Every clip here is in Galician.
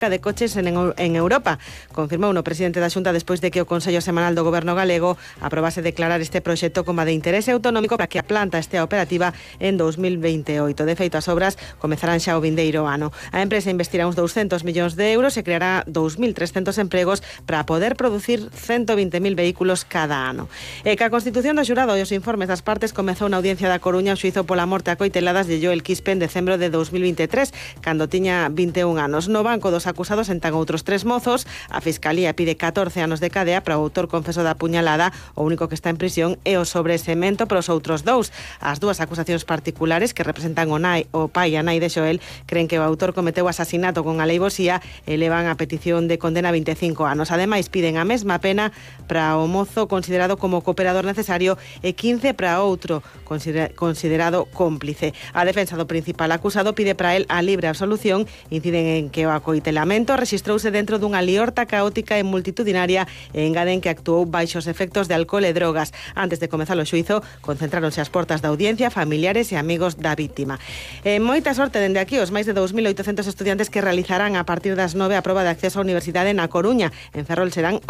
de coches en Europa. Confirmou o presidente da Xunta despois de que o Consello Semanal do Goberno galego aprobase declarar este proxecto como de interese autonómico para que a planta estea operativa en 2028. De feito, as obras comezarán xa o vindeiro ano. A empresa investirá uns 200 millóns de euros e creará 2.300 empregos para poder producir 120.000 vehículos cada ano. E que a constitución do xurado e os informes das partes comezou na audiencia da Coruña o xuízo pola morte a coiteladas de Joel Quispe en decembro de 2023, cando tiña 21 anos. No banco dos acusados entran outros 3 mozos. A Fiscalía pide 14 anos de cadea para o autor confeso da puñalada. O único que está en prisión é o sobresemento para os outros 2. As dúas acusacións particulares que representan o pai e a nai de Joel creen que o autor cometeu asasinato con aleivosía e levan a petición de condena 25 anos. Ademais, piden a mesma pena para o mozo considerado como cooperador necesario e 15 para outro considerado cómplice. A defensa do principal acusado pide para él a libre absolución. Inciden en que o acoitelamento rexistrouse dentro dunha liorta caótica e multitudinaria e engaden que actuou baixo os efectos de alcohol e drogas. Antes de comezar o xuízo, concentráronse as portas da audiencia familiares e amigos da víctima. Moita sorte dende aquí os máis de 2.800 estudiantes que realizarán a partir das 9 a proba de acceso á universidade na Coruña. En Ferrol serán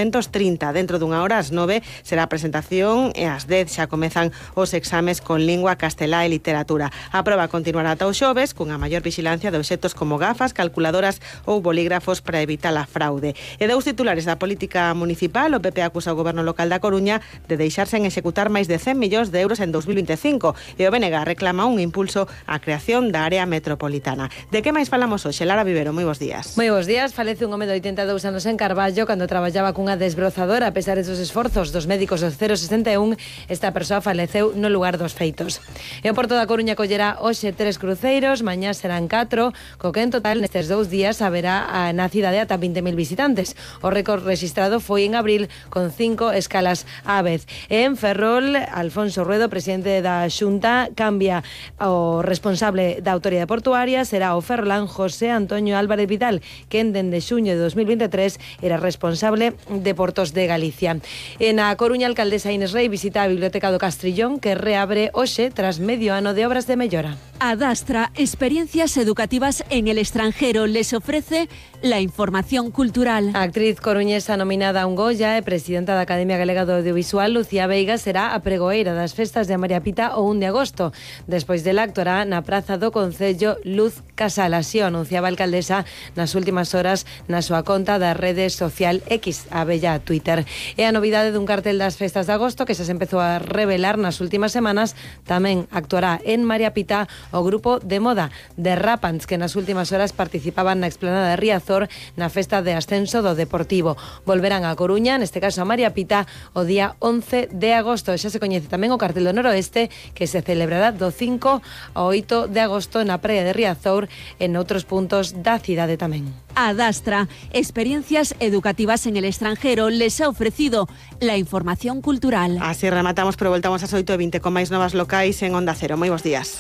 830. Dentro dunha hora, ás 9, será a presentación e ás 10 xa comezan os exames con lingua, castelá e literatura. A proba continuará ata o xoves cunha maior vixilancia de obxectos como gafas, calculadoras ou bolígrafos para evitar a fraude. E dous titulares da política municipal, o PP acusa o goberno local da Coruña de deixarse en executar máis de 100 millóns de euros en 2025 e o BNG reclama un impulso á creación da área metropolitana. De que máis falamos hoxe? Lara Vivero, moi bons días. Moi bons días. Falece un home de 82 anos en Carballo cando traballaba cunha desbrozadora. A pesar dos esforzos dos médicos do 061, esta persoa faleceu no lugar dos feitos. E o Porto da Coruña collerá hoxe 3 cruceiros, mañá serán 4, co que en total nestes 2 días haberá na cidade ata 20.000 visitantes. O récord registrado foi en abril con 5 escalas á vez. E en Ferrol, Alfonso Ruedo, presidente da Xunta, cambia o responsable da autoridade portuaria, será o ferrolán José Antonio Álvarez Vidal, que dende xuño de 2023 era responsable de Portos de Galicia. En a Coruña, a alcaldesa Inés Rei visita a Biblioteca do Castrillón, que reabre hoxe tras medio ano de obras de mellora. Adastra, experiencias educativas en el extranjero, les ofrece la información cultural. A actriz coruñesa nominada a un Goya e presidenta da Academia Galega do Audiovisual, Lucía Veiga, será a pregoeira das festas de María Pita o 1 de agosto. Despois dela actuará na Praza do Concello Luz Casal. Así o anunciaba a alcaldesa nas últimas horas na súa conta da rede social X, a bella Twitter. E a novidade dun cartel das festas de agosto que xa se empezou a revelar nas últimas semanas. Tamén actuará en María Pita o grupo de moda de Rapans, que nas últimas horas participaban na explanada de Riazor na festa de ascenso do Deportivo. Volverán a Coruña, neste caso a María Pita, o día 11 de agosto. Xa se coñece tamén o cartel do Noroeste, que se celebrará do 5 ao 8 de agosto na praia de Riazor e en outros puntos da cidade tamén. Adastra, experiencias educativas en el extranjero, les ha ofrecido la información cultural. Así rematamos, pero voltamos ás 8:20 con máis novas locais en Onda Cero. Moi bons días.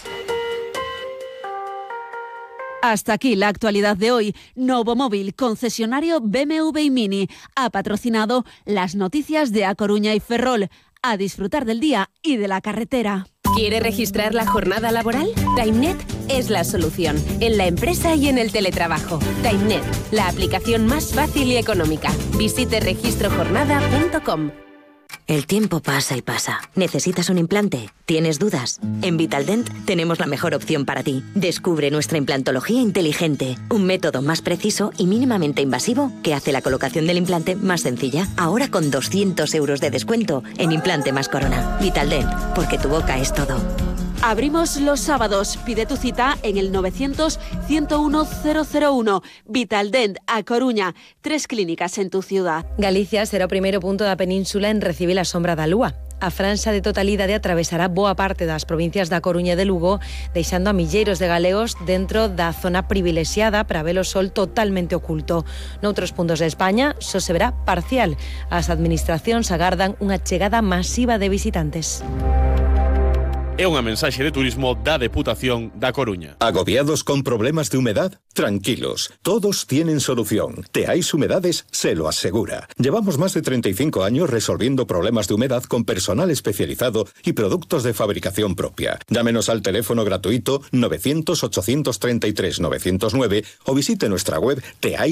Hasta aquí la actualidad de hoy. Novo Móvil, concesionario BMW y Mini, ha patrocinado las noticias de A Coruña y Ferrol. A disfrutar del día y de la carretera. ¿Quiere registrar la jornada laboral? TimeNet es la solución, en la empresa y en el teletrabajo. TimeNet, la aplicación más fácil y económica. Visite registrojornada.com. El tiempo pasa y pasa. ¿Necesitas un implante? ¿Tienes dudas? En Vitaldent tenemos la mejor opción para ti. Descubre nuestra implantología inteligente, un método más preciso y mínimamente invasivo que hace la colocación del implante más sencilla. Ahora con 200 euros de descuento en implante más corona. Vitaldent, porque tu boca es todo. Abrimos los sábados. Pide tu cita en el 900-101-001. Vitaldent, a Coruña. 3 clínicas en tu ciudad. Galicia será o primeiro punto da península en recibir a sombra da lúa. A franxa de totalidade atravesará boa parte das provincias da Coruña e de Lugo, deixando a milleiros de galegos dentro da zona privilexiada para ver o sol totalmente oculto. Noutros puntos de España só se verá parcial. As administracións agardan unha chegada masiva de visitantes. É unha mensaxe de turismo da Deputación da Coruña. ¿Agobiados con problemas de humedad? Tranquilos, todos tienen solución. Teais Humedades se lo asegura. Llevamos más de 35 años resolviendo problemas de humedad con personal especializado y productos de fabricación propia. Llámenos al teléfono gratuito 900-833-909 o visite nuestra web teais.